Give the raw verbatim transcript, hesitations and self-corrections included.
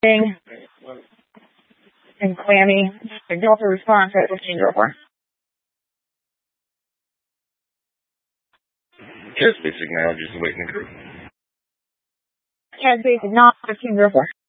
Thing and clammy. Signal for response at fifteen zero four. Just basic knowledge is awaiting crew. Cas basic not fifteen zero four.